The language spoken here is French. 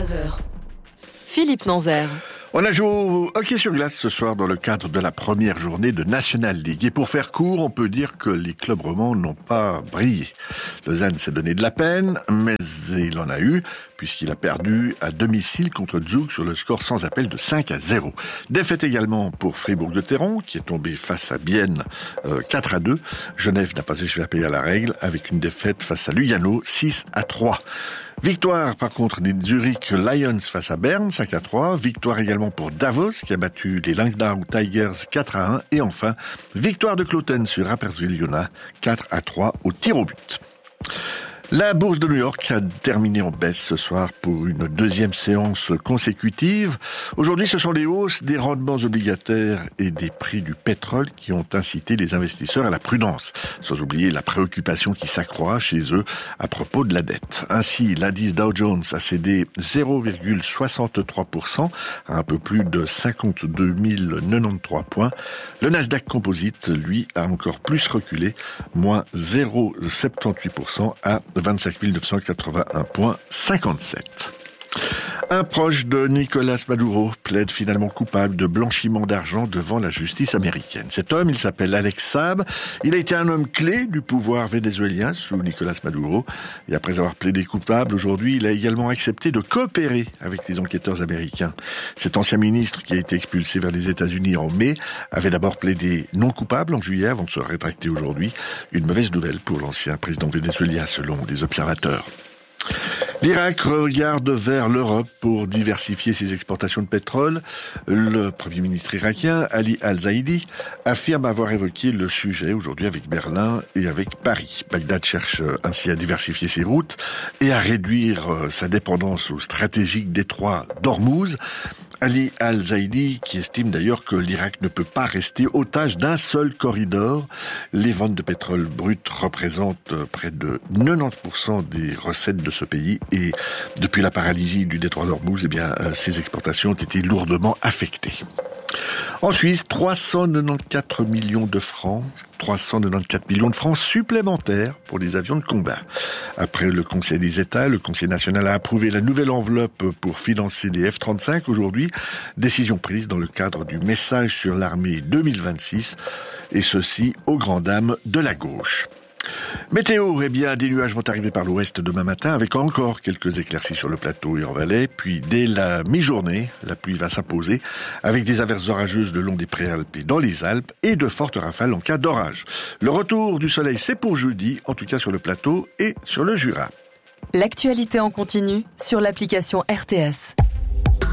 14h. Philippe Nanzer. On a joué au hockey sur glace ce soir dans le cadre de la première journée de National League. Et pour faire court, on peut dire que les clubs romans n'ont pas brillé. Lausanne s'est donné de la peine, mais il en a eu, puisqu'il a perdu à domicile contre Zug sur le score sans appel de 5-0. Défaite également pour Fribourg-Gotteron, qui est tombé face à Bienne 4-2. Genève n'a pas échappé à la règle, avec une défaite face à Lugano 6-3. Victoire par contre des Zurich Lions face à Berne 5-3. Victoire également pour Davos qui a battu les Langnau Tigers 4-1. Et enfin, victoire de Kloten sur Rapperswil-Jona 4-3 au tir au but. La bourse de New York a terminé en baisse ce soir pour une deuxième séance consécutive. Aujourd'hui, ce sont les hausses des rendements obligataires et des prix du pétrole qui ont incité les investisseurs à la prudence, sans oublier la préoccupation qui s'accroît chez eux à propos de la dette. Ainsi, l'indice Dow Jones a cédé 0,63% à un peu plus de 52 093 points. Le Nasdaq Composite, lui, a encore plus reculé, moins 0,78% à 25 981,57. Un proche de Nicolas Maduro plaide finalement coupable de blanchiment d'argent devant la justice américaine. Cet homme, il s'appelle Alex Saab. Il a été un homme clé du pouvoir vénézuélien sous Nicolas Maduro. Et après avoir plaidé coupable, aujourd'hui, il a également accepté de coopérer avec les enquêteurs américains. Cet ancien ministre, qui a été expulsé vers les États-Unis en mai, avait d'abord plaidé non coupable en juillet avant de se rétracter aujourd'hui. Une mauvaise nouvelle pour l'ancien président vénézuélien, selon les observateurs. L'Irak regarde vers l'Europe pour diversifier ses exportations de pétrole. Le Premier ministre irakien, Ali Al-Zaidi, affirme avoir évoqué le sujet aujourd'hui avec Berlin et avec Paris. Bagdad cherche ainsi à diversifier ses routes et à réduire sa dépendance au stratégique détroit d'Ormuz. Ali Al-Zaidi, qui estime d'ailleurs que l'Irak ne peut pas rester otage d'un seul corridor. Les ventes de pétrole brut représentent près de 90% des recettes de ce pays et depuis la paralysie du détroit d'Ormuz, ces exportations ont été lourdement affectées. En Suisse, 394 millions de francs supplémentaires pour les avions de combat. Après le Conseil des États, le Conseil national a approuvé la nouvelle enveloppe pour financer les F-35 aujourd'hui. Décision prise dans le cadre du message sur l'armée 2026, et ceci aux grandes dames de la gauche. Météo, des nuages vont arriver par l'ouest demain matin avec encore quelques éclaircies sur le plateau et en Valais. Puis dès la mi-journée, la pluie va s'imposer avec des averses orageuses le long des préalpes et dans les Alpes et de fortes rafales en cas d'orage. Le retour du soleil, c'est pour jeudi, en tout cas sur le plateau et sur le Jura. L'actualité en continu sur l'application RTS.